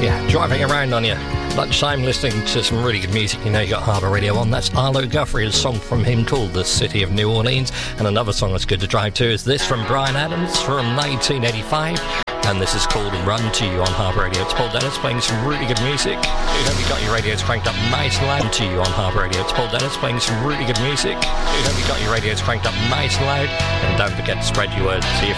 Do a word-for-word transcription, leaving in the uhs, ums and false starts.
Yeah, driving around on your lunchtime listening to some really good music. You know you got Harbour Radio on. That's Arlo Guthrie, a song from him called The City of New Orleans. And another song that's good to drive to is this from Bryan Adams from nineteen eighty-five. And this is called Run To You on Harbour Radio. It's Paul Dennis playing some really good music. You hope you got your radios cranked up nice and loud. To You on Harbour Radio. It's Paul Dennis playing some really good music. You hope you got your radios cranked up nice and loud. And don't forget to spread your word. See you